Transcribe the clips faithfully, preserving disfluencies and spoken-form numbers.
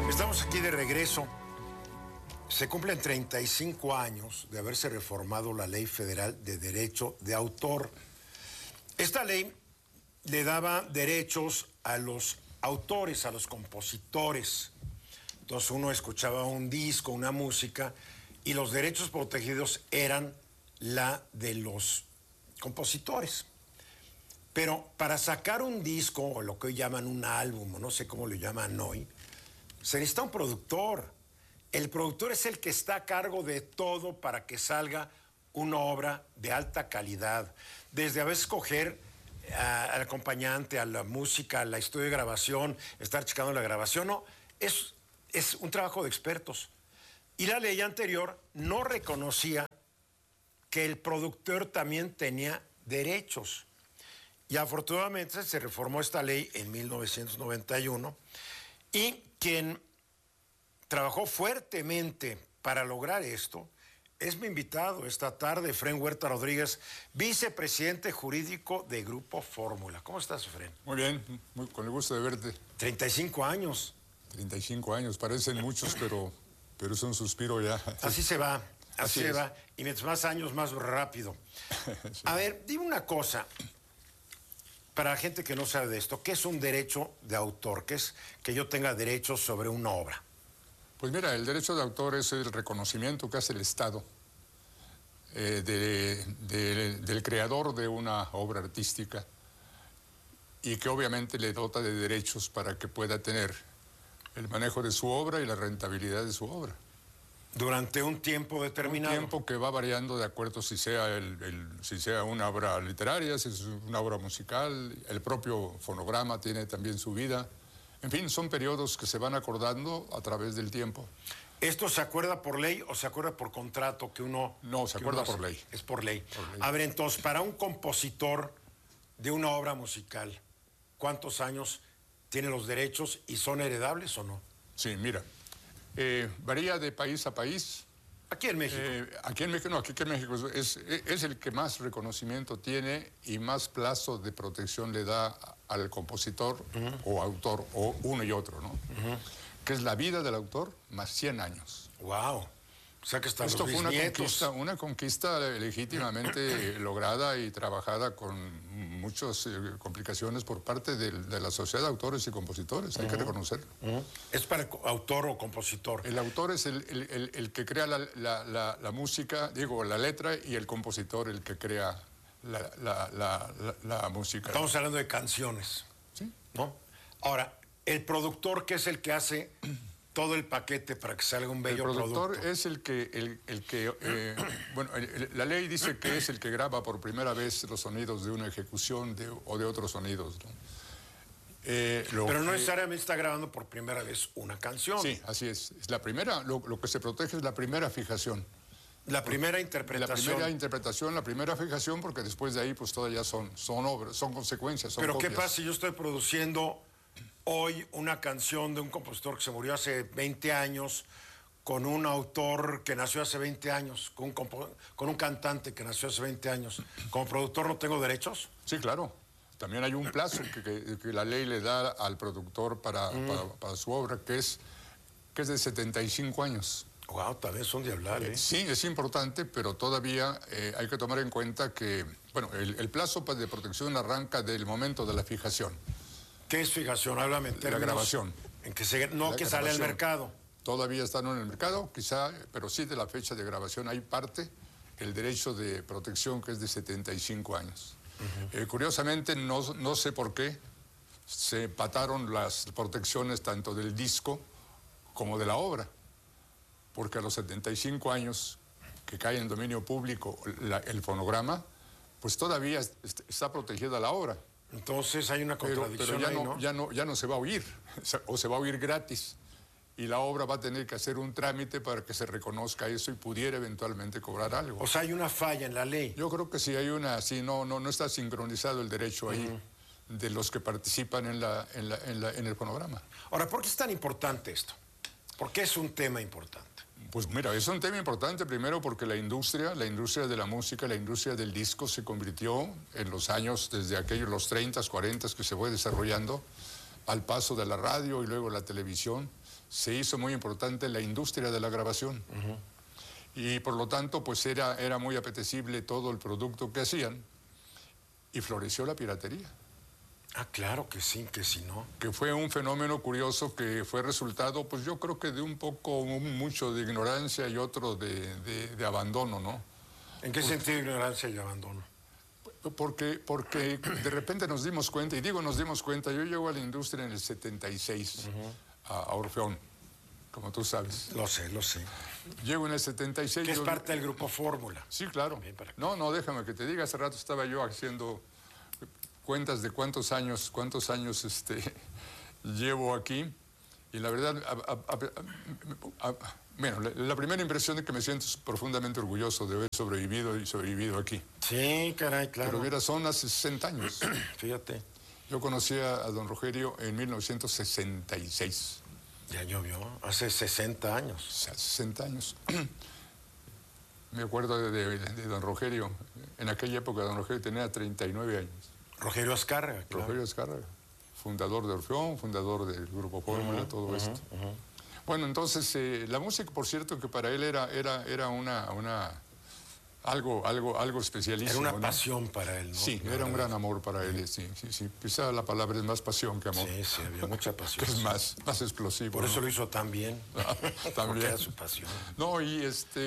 Estamos aquí de regreso. Se cumplen treinta y cinco años de haberse reformado la Ley Federal de Derecho de Autor. Esta ley le daba derechos a los autores, a los compositores. Entonces uno escuchaba un disco, una música, y los derechos protegidos eran la de los compositores. Pero para sacar un disco, o lo que hoy llaman un álbum, o no sé cómo lo llaman hoy, se necesita un productor. El productor es el que está a cargo de todo para que salga una obra de alta calidad. Desde a veces escoger a, al acompañante, a la música, a la estudio de grabación, estar checando la grabación. No, es, es un trabajo de expertos. Y la ley anterior no reconocía que el productor también tenía derechos. Y afortunadamente se reformó esta ley en mil novecientos noventa y uno y quien trabajó fuertemente para lograr esto es mi invitado esta tarde, Efrén Huerta Rodríguez, vicepresidente jurídico de Grupo Fórmula. ¿Cómo estás, Efrén? Muy bien, muy, con el gusto de verte. treinta y cinco años. treinta y cinco años, parecen muchos, pero, pero es un suspiro ya. Así se va, así, así se es. va. Y mientras más años, más rápido. Sí. A ver, dime una cosa. Para la gente que no sabe de esto, ¿qué es un derecho de autor? ¿Qué es que yo tenga derechos sobre una obra? Pues mira, el derecho de autor es el reconocimiento que hace el Estado eh, de, de, del creador de una obra artística y que obviamente le dota de derechos para que pueda tener el manejo de su obra y la rentabilidad de su obra. Durante un tiempo determinado. Un tiempo que va variando de acuerdo si sea, el, el, si sea una obra literaria, si es una obra musical, el propio fonograma tiene también su vida. En fin, son periodos que se van acordando a través del tiempo. ¿Esto se acuerda por ley o se acuerda por contrato que uno... No, se acuerda por ley. Es por ley. por ley. A ver, entonces, para un compositor de una obra musical, ¿cuántos años tiene los derechos y son heredables o no? Sí, mira, eh, varía de país a país. Aquí en México. Eh, aquí en México, no, aquí en México es, es el que más reconocimiento tiene y más plazo de protección le da al compositor uh-huh. o autor, o uno y otro, ¿no? Uh-huh. Que es la vida del autor más cien años. ¡Wow! O sea que están Esto los fue una bisnietos. conquista, una conquista legítimamente lograda y trabajada con muchas eh, complicaciones por parte de, de la sociedad de autores y compositores, hay uh-huh. que reconocerlo. Uh-huh. ¿Es para autor o compositor? El autor es el, el, el, el que crea la, la, la, la música, digo, la letra, y el compositor el que crea la, la, la, la, la música. Estamos hablando de canciones, ¿sí? ¿No? Ahora, el productor, que es el que hace todo el paquete para que salga un bello producto. El productor producto. es el que, el, el que eh, bueno, el, el, la ley dice que es el que graba por primera vez los sonidos de una ejecución de, o de otros sonidos, ¿no? Eh, Pero no que, necesariamente está grabando por primera vez una canción. Sí, así es. Es la primera, lo, lo que se protege es la primera fijación. La primera interpretación. La primera interpretación, la primera fijación, porque después de ahí pues todavía son, son obras, son consecuencias, son Pero copias. ¿qué pasa si yo estoy produciendo hoy una canción de un compositor que se murió hace veinte años, con un autor que nació hace veinte años, con un, con un cantante que nació hace veinte años? ¿Como productor no tengo derechos? Sí, claro. También hay un plazo que, que, que la ley le da al productor para, mm. para, para su obra, que es, que es de setenta y cinco años. Wow, también son de hablar, ¿eh? Sí, es importante, pero todavía eh, hay que tomar en cuenta que, bueno, el, el plazo de protección arranca del momento de la fijación. ¿Qué es fijación? Háblame en términos. La grabación. En que se, no la que grabación. Sale al mercado. Todavía están en el mercado, quizá, pero sí de la fecha de grabación hay parte, el derecho de protección, que es de setenta y cinco años. Uh-huh. eh, curiosamente, no, no sé por qué, se empataron las protecciones tanto del disco como de la obra, porque a los setenta y cinco años que cae en dominio público la, el fonograma, pues todavía está protegida la obra. Entonces hay una contradicción. Pero, pero ya, ahí, no, ¿no? ya, no, ya no se va a oír, o se va a oír gratis. Y la obra va a tener que hacer un trámite para que se reconozca eso y pudiera eventualmente cobrar algo. O sea, hay una falla en la ley. Yo creo que sí hay una, sí, no, no, no está sincronizado el derecho ahí uh-huh. de los que participan en, la, en, la, en, la, en el fonograma. Ahora, ¿por qué es tan importante esto? ¿Por qué es un tema importante? Pues mira, es un tema importante primero porque la industria, la industria de la música, la industria del disco se convirtió en los años, desde aquellos, los treinta, cuarenta que se fue desarrollando, al paso de la radio y luego la televisión, se hizo muy importante la industria de la grabación. Uh-huh. Y por lo tanto, pues era, era muy apetecible todo el producto que hacían y floreció la piratería. Ah, claro que sí, que si no. Que fue un fenómeno curioso que fue resultado, pues yo creo que de un poco, un, mucho de ignorancia y otro de, de, de abandono, ¿no? ¿En qué Porque, sentido ignorancia y abandono? Porque, porque de repente nos dimos cuenta, y digo nos dimos cuenta, yo llego a la industria en el setenta y seis, uh-huh. a, a Orfeón, como tú sabes. Lo sé, lo sé. Llego en el setenta y seis. Que es yo, parte del grupo Fórmula. Sí, claro. No, no, déjame que te diga, hace rato estaba yo haciendo cuentas de cuántos años, cuántos años este, llevo aquí, y la verdad, a, a, a, a, bueno, la, la primera impresión es que me siento profundamente orgulloso de haber sobrevivido y sobrevivido aquí. Sí, caray, claro. Pero hubiera son hace sesenta años. Fíjate. Yo conocí a, a don Rogerio en mil novecientos sesenta y seis. Ya llovió, hace sesenta años. sesenta años. Me acuerdo de, de, de don Rogerio. En aquella época don Rogerio tenía treinta y nueve años. Rogerio Azcárraga, claro. Rogerio Azcárraga, fundador de Orfeón, fundador del Grupo Fórmula, uh-huh, todo uh-huh, esto. Uh-huh. Bueno, entonces, eh, la música, por cierto, que para él era, era, era una, una, algo, algo, algo especialísimo. Era una ¿no? pasión para él, ¿no? Sí, la era verdad. Un gran amor para él, sí, sí, sí. Quizá la palabra es más pasión que amor. Sí, sí, había mucha pasión. Que es más, más explosivo. Por eso ¿no? lo hizo tan bien. Ah, también. Era su pasión. No, y este,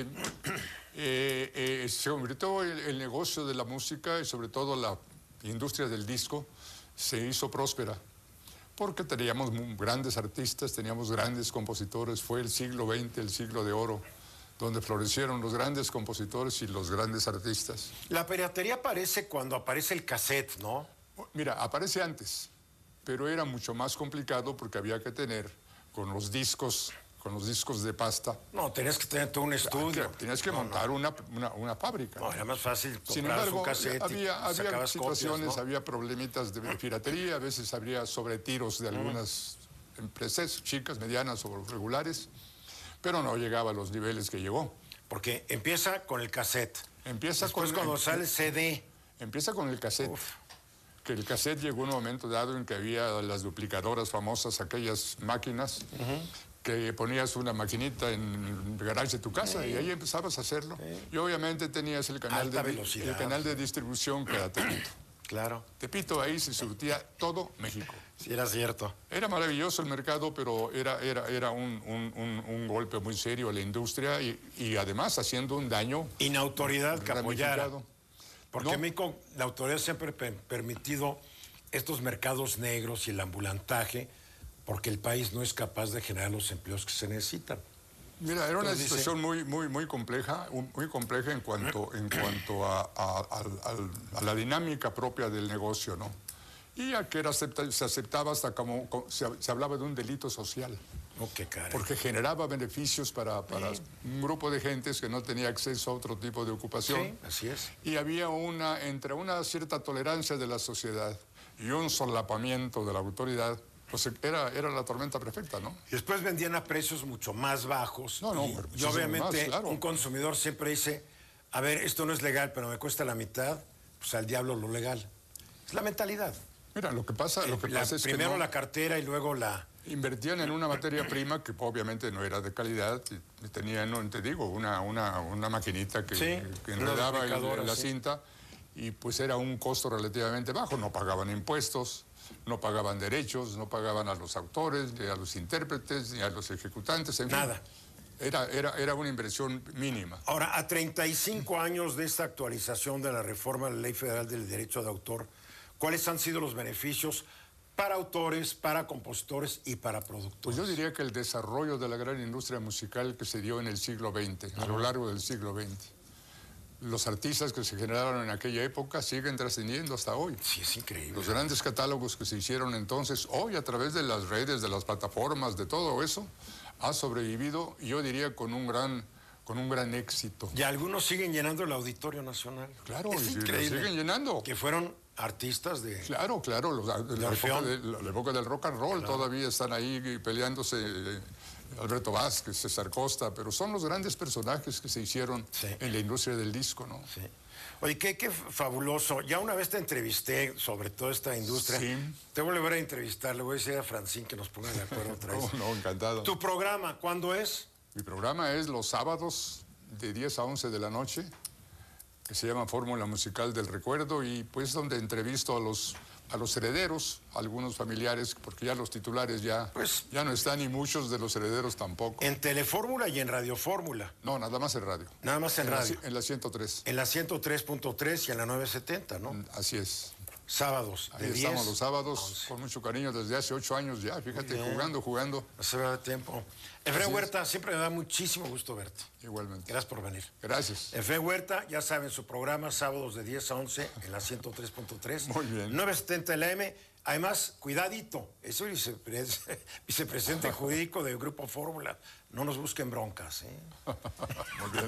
eh, eh, se convirtió el, el negocio de la música y sobre todo la industria del disco se hizo próspera porque teníamos grandes artistas, teníamos grandes compositores. Fue el siglo veinte, el siglo de oro, donde florecieron los grandes compositores y los grandes artistas. La piratería aparece cuando aparece el cassette, ¿no? Mira, aparece antes, pero era mucho más complicado porque había que tener con los discos, con los discos de pasta. No, tenías que tener todo un estudio. Tenías que no, montar no. Una, una, una fábrica. No, era más fácil comprar Sin embargo, un cassette había, y había situaciones, copias, ¿no? había problemitas de piratería, a veces habría sobretiros de algunas mm. empresas, chicas, medianas o regulares, pero no llegaba a los niveles que llegó. Porque empieza con el cassette. Empieza Después con cuando el, sale el C D. Empieza con el cassette. Uf. Que el cassette llegó en un momento dado en que había las duplicadoras famosas, aquellas máquinas, uh-huh. que ponías una maquinita en el garage de tu casa sí. y ahí empezabas a hacerlo. Sí. Y obviamente tenías el canal, de, el canal de distribución que era Tepito. Claro. Tepito, ahí se surtía todo México. Sí, era cierto. Era maravilloso el mercado, pero era, era, era un, un, un, un golpe muy serio a la industria y, y además haciendo un daño. Inautoridad que apoyara. Porque no. en México la autoridad siempre ha permitido estos mercados negros y el ambulantaje porque el país no es capaz de generar los empleos que se necesitan. Mira, era una Entonces, situación dice... muy, muy, muy compleja, muy compleja en cuanto, en cuanto a, a, a, a la dinámica propia del negocio, ¿no? Y a que era acepta, se aceptaba hasta como, como se, se hablaba de un delito social. Oh, qué caray. Porque generaba beneficios para, para sí. un grupo de gentes que no tenía acceso a otro tipo de ocupación. Sí, así es. Y había una, entre una cierta tolerancia de la sociedad y un solapamiento de la autoridad, pues era, era la tormenta perfecta, ¿no? Y después vendían a precios mucho más bajos. No, no, y, pero y obviamente más, claro. un consumidor siempre dice, a ver, esto no es legal, pero me cuesta la mitad, pues al diablo lo legal. Es la mentalidad. Mira, lo que pasa, lo que la, pasa es primero que no, la cartera y luego la... Invertían en una materia prima que obviamente no era de calidad. Y tenían, no, te digo, una, una, una maquinita que, sí, que enredaba el, la sí. cinta y pues era un costo relativamente bajo. No pagaban impuestos, no pagaban derechos, no pagaban a los autores, ni a los intérpretes, ni a los ejecutantes, en Nada. Fin, era, era, era una inversión mínima. Ahora, a treinta y cinco años de esta actualización de la reforma de la Ley Federal del Derecho de Autor, ¿cuáles han sido los beneficios para autores, para compositores y para productores? Pues yo diría que el desarrollo de la gran industria musical que se dio en el siglo veinte, uh-huh. a lo largo del siglo veinte. Los artistas que se generaron en aquella época siguen trascendiendo hasta hoy. Sí, es increíble. Los grandes catálogos que se hicieron entonces, hoy a través de las redes, de las plataformas, de todo eso, ha sobrevivido, yo diría, con un gran... con un gran éxito. Y algunos siguen llenando el Auditorio Nacional. Claro, es y increíble. Lo siguen llenando. Que fueron artistas de... Claro, claro, los, de la, época de, la, la época del rock and roll, claro. Todavía están ahí peleándose Alberto Vázquez, César Costa, pero son los grandes personajes que se hicieron sí. en la industria del disco, ¿no? Sí. Oye, qué, qué fabuloso. Ya una vez te entrevisté sobre toda esta industria. Sí. Te voy a volver a entrevistar. Le voy a decir a Francine que nos ponga de acuerdo otra vez. No, no, encantado. ¿Tu programa cuándo es? Mi programa es los sábados de diez a once de la noche, que se llama Fórmula Musical del Recuerdo, y pues donde entrevisto a los... a los herederos, a algunos familiares, porque ya los titulares ya, pues, ya no están y muchos de los herederos tampoco. ¿En Telefórmula y en Radio Fórmula? No, nada más en radio. Nada más en, en radio. La, en la ciento tres. En la ciento tres punto tres y en la novecientos setenta, ¿no? Así es. Sábados. Ahí de estamos diez, los sábados, once. Con mucho cariño desde hace ocho años ya, fíjate, jugando, jugando. No se da tiempo. Efraín Huerta, siempre me da muchísimo gusto verte. Igualmente. Gracias por venir. Gracias. Efraín Huerta, ya saben, su programa, sábados de diez a once en la ciento tres punto tres. Muy bien. novecientos setenta L M. Además, cuidadito, soy vicepres vicepresidente jurídico del Grupo Fórmula. No nos busquen broncas, ¿eh? Muy bien.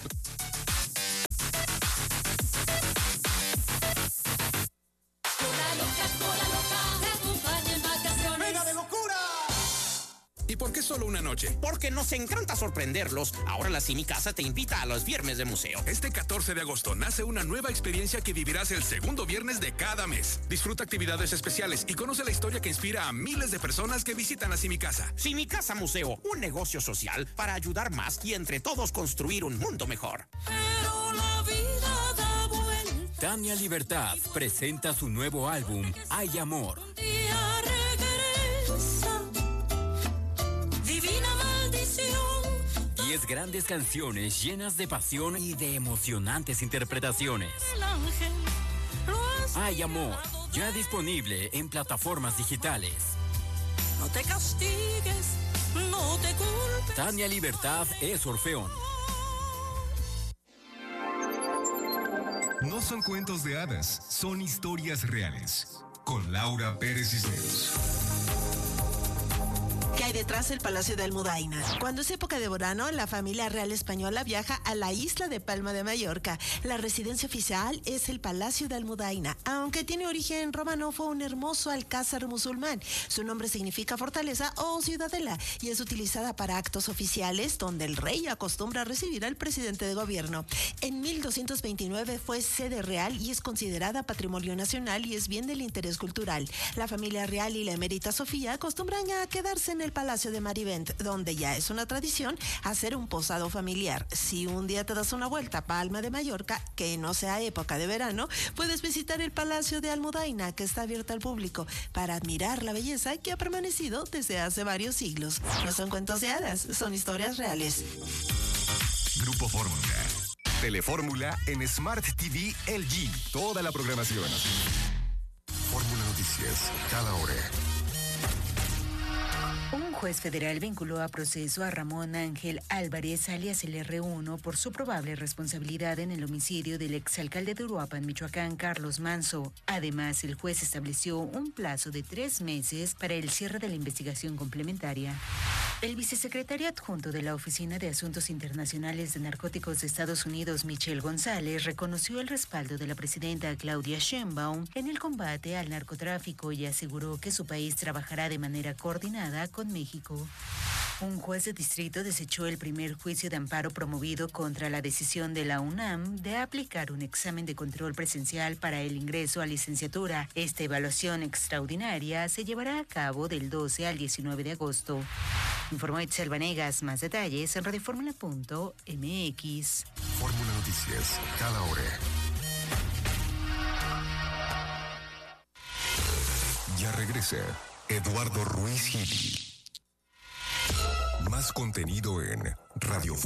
¿Y por qué solo una noche? Porque nos encanta sorprenderlos. Ahora la Cinicasa te invita a los viernes de museo. Este catorce de agosto nace una nueva experiencia que vivirás el segundo viernes de cada mes. Disfruta actividades especiales y conoce la historia que inspira a miles de personas que visitan a Cinicasa. Cinicasa Museo, un negocio social para ayudar más y entre todos construir un mundo mejor. Pero la vida da vuelta. Tania Libertad presenta su nuevo álbum, Hay Amor. diez grandes canciones llenas de pasión y de emocionantes interpretaciones. Hay Amor, ya disponible en plataformas digitales. No te castigues, no te culpes. Tania Libertad es Orfeón. No son cuentos de hadas, son historias reales. Con Laura Pérez Cisneros. ¿Qué hay detrás del Palacio de Almudaina? Cuando es época de verano, la familia real española viaja a la isla de Palma de Mallorca. La residencia oficial es el Palacio de Almudaina. Aunque tiene origen romano, fue un hermoso alcázar musulmán. Su nombre significa fortaleza o ciudadela y es utilizada para actos oficiales donde el rey acostumbra a recibir al presidente de gobierno. En mil doscientos veintinueve fue sede real y es considerada patrimonio nacional y es bien del interés cultural. La familia real y la emérita Sofía acostumbran a quedarse en el Palacio de Marivent, donde ya es una tradición hacer un posado familiar. Si un día te das una vuelta a Palma de Mallorca, que no sea época de verano, puedes visitar el Palacio de Almudaina, que está abierto al público, para admirar la belleza que ha permanecido desde hace varios siglos. No son cuentos de hadas, son historias reales. Grupo Fórmula. Telefórmula en Smart T V L G. Toda la programación. Fórmula Noticias, cada hora. Un juez federal vinculó a proceso a Ramón Ángel Álvarez, alias el erre uno, por su probable responsabilidad en el homicidio del exalcalde de Uruapan, Michoacán, Carlos Manso. Además, el juez estableció un plazo de tres meses para el cierre de la investigación complementaria. El vicesecretario adjunto de la Oficina de Asuntos Internacionales de Narcóticos de Estados Unidos, Michelle González, reconoció el respaldo de la presidenta Claudia Sheinbaum en el combate al narcotráfico y aseguró que su país trabajará de manera coordinada con México. Un juez de distrito desechó el primer juicio de amparo promovido contra la decisión de la UNAM de aplicar un examen de control presencial para el ingreso a licenciatura. Esta evaluación extraordinaria se llevará a cabo del doce al diecinueve de agosto. Informó Itzel Vanegas. Más detalles en radioformula punto m x. Fórmula Noticias, cada hora. Ya regresa Eduardo Ruiz Gili. Más contenido en Radio